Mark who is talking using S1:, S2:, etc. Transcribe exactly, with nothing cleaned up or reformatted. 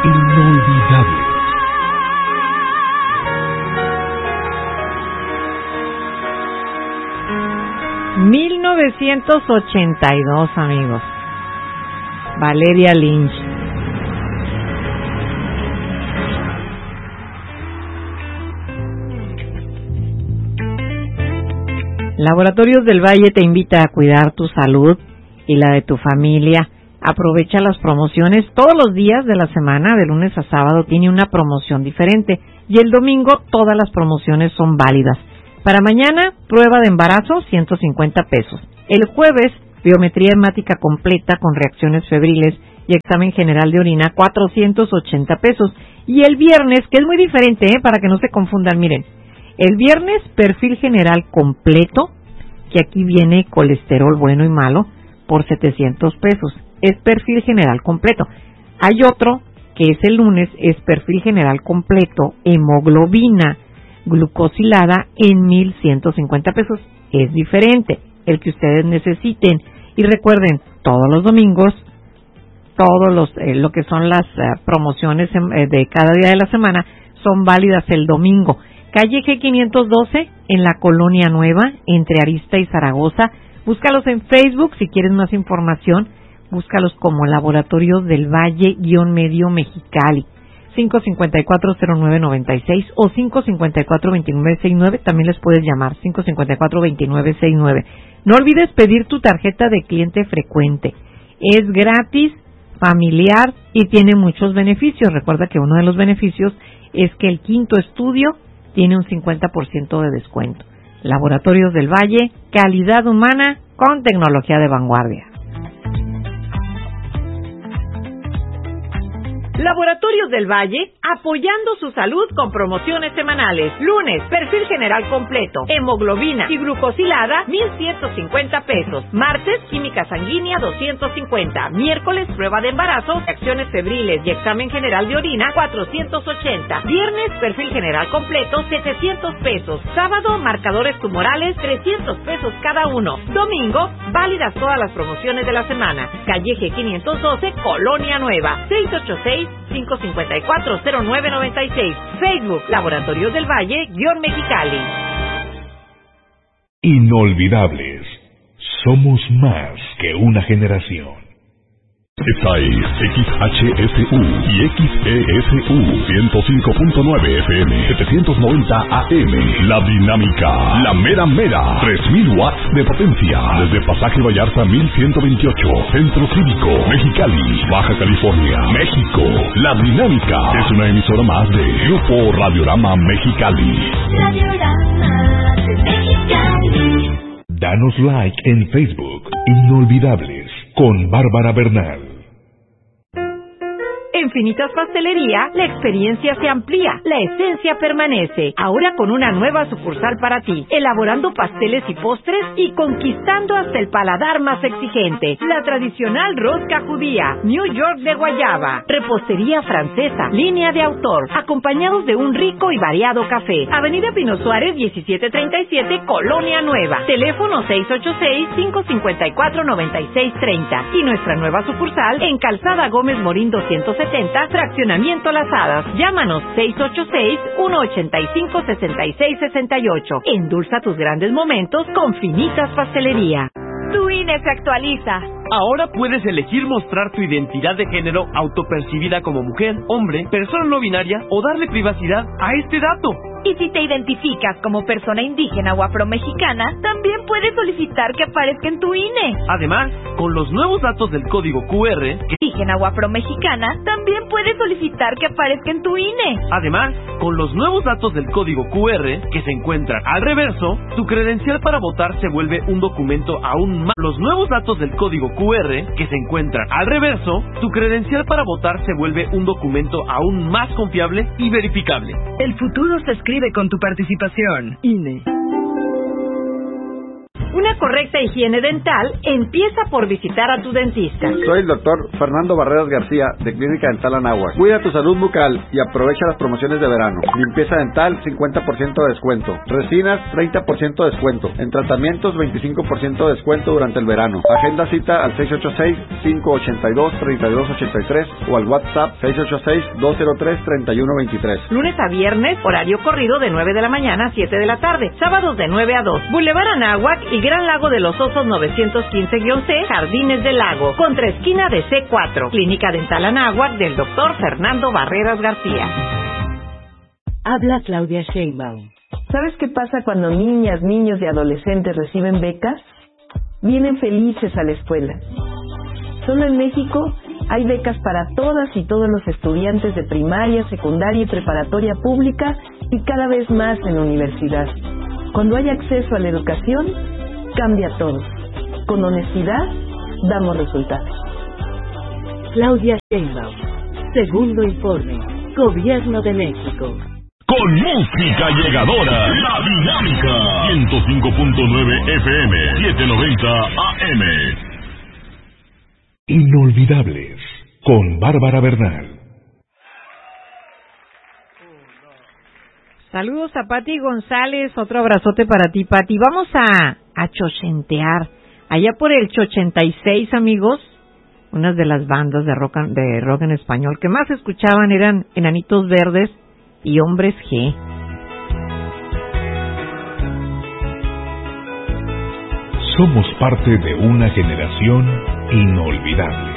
S1: Inolvidable.
S2: mil novecientos ochenta y dos, amigos. Valeria Lynch. Laboratorios del Valle te invita a cuidar tu salud y la de tu familia. Aprovecha las promociones todos los días de la semana, de lunes a sábado tiene una promoción diferente y el domingo todas las promociones son válidas. Para mañana, prueba de embarazo, ciento cincuenta pesos. El jueves, biometría hemática completa con reacciones febriles y examen general de orina, cuatrocientos ochenta pesos. Y el viernes, que es muy diferente, ¿eh? Para que no se confundan, miren. El viernes, perfil general completo, que aquí viene colesterol bueno y malo, por setecientos pesos. Es perfil general completo. Hay otro, que es el lunes, es perfil general completo, hemoglobina glucosilada en mil ciento cincuenta pesos. Es diferente, el que ustedes necesiten. Y recuerden, todos los domingos, todos los eh, lo que son las uh, promociones eh, de cada día de la semana son válidas el domingo. Calle G quinientos doce en la Colonia Nueva, entre Arista y Zaragoza. Búscalos en Facebook si quieres más información. Búscalos como Laboratorios del Valle-Medio Mexicali. cinco cinco cuatro cero nueve nueve seis o cinco cinco cuatro dos nueve seis nueve. También les puedes llamar cinco cinco cuatro dos nueve seis nueve. No olvides pedir tu tarjeta de cliente frecuente. Es gratis, familiar y tiene muchos beneficios. Recuerda que uno de los beneficios es que el quinto estudio tiene un cincuenta por ciento de descuento. Laboratorios del Valle, calidad humana con tecnología de vanguardia. Laboratorios del Valle, apoyando su salud con promociones semanales. Lunes, perfil general completo, hemoglobina y glucosilada, mil ciento cincuenta pesos. Martes, química sanguínea, doscientos cincuenta. Miércoles, prueba de embarazo, reacciones febriles y examen general de orina, cuatrocientos ochenta. Viernes, perfil general completo, setecientos pesos. Sábado, marcadores tumorales, trescientos pesos cada uno. Domingo, válidas todas las promociones de la semana. Calle G quinientos doce, Colonia Nueva, seis ocho seis, cinco cinco cuatro cero nueve nueve seis. Facebook, Laboratorios del Valle, guión Mexicali.
S1: Inolvidables. Somos más que una generación. Esta es X H S U y X E S U ciento cinco punto nueve F M, setecientos noventa A M. La dinámica, la mera mera, tres mil watts de potencia. Desde Pasaje Vallarta mil ciento veintiocho, Centro Cívico, Mexicali, Baja California, México. La dinámica es una emisora más de Grupo Radiorama Mexicali.
S3: Radiorama Mexicali.
S1: Danos like en Facebook. Inolvidables con Bárbara Bernal.
S2: En Finitas Pastelería, la experiencia se amplía, la esencia permanece. Ahora con una nueva sucursal para ti, elaborando pasteles y postres y conquistando hasta el paladar más exigente. La tradicional rosca judía, New York de guayaba, repostería francesa, línea de autor, acompañados de un rico y variado café. Avenida Pino Suárez, diecisiete treinta y siete, Colonia Nueva. Teléfono seis ocho seis, cinco cinco cuatro, nueve seis tres cero. Y nuestra nueva sucursal en Calzada Gómez Morín doscientos setenta, Fraccionamiento Las Hadas. Llámanos seis ocho seis, uno ocho cinco, seis seis seis ocho. Endulza tus grandes momentos con Finitas Pastelería.
S4: Tu I N E se actualiza.
S5: Ahora puedes elegir mostrar tu identidad de género autopercibida como mujer, hombre, persona no binaria o darle privacidad a este dato.
S4: Y si te identificas como persona indígena o afromexicana, también puedes solicitar que aparezca en tu I N E.
S5: Además, con los nuevos datos del código Q R, que
S4: indígena o afromexicana, también puedes solicitar que aparezca en tu I N E.
S5: Además, con los nuevos datos del código Q R, que se encuentran al reverso, tu credencial para votar se vuelve un documento aún más. Los nuevos datos del código Q R, que se encuentran al reverso, tu credencial para votar se vuelve un documento aún más confiable y verificable.
S6: El futuro se escribe con tu participación. I N E.
S2: Una correcta higiene dental empieza por visitar a tu dentista.
S6: Soy el doctor Fernando Barreras García, de Clínica Dental Anáhuac. Cuida tu salud bucal y aprovecha las promociones de verano. Limpieza dental, cincuenta por ciento de descuento. Resinas, treinta por ciento de descuento. En tratamientos, veinticinco por ciento de descuento durante el verano. Agenda cita al seis ocho seis, cinco ocho dos, tres dos ocho tres o al WhatsApp seis ocho seis, dos cero tres, tres uno dos tres.
S2: Lunes a viernes, horario corrido de nueve de la mañana a siete de la tarde. Sábados de nueve a dos. Boulevard Anáhuac y Gran Lago de los Osos novecientos quince C, Jardines del Lago. Contra esquina de C cuatro. Clínica Dental Anáhuac del doctor Fernando Barreras García.
S7: Habla Claudia Sheinbaum.
S8: ¿Sabes qué pasa cuando niñas, niños y adolescentes reciben becas? Vienen felices a la escuela. Solo en México hay becas para todas y todos los estudiantes de primaria, secundaria y preparatoria pública y cada vez más en la universidad. Cuando hay acceso a la educación, cambia todo. Con honestidad, damos resultados.
S7: Claudia Sheinbaum. Segundo informe. Gobierno de México.
S1: Con música llegadora, La Dinámica, ciento cinco punto nueve F M, setecientos noventa A M. Inolvidables, con Bárbara Bernal.
S2: Saludos a Pati González, otro abrazote para ti, Pati. Vamos a, a chochentear. Allá por el ochenta y seis, amigos, unas de las bandas de rock, de rock en español que más escuchaban eran Enanitos Verdes y Hombres G.
S1: Somos parte de una generación inolvidable.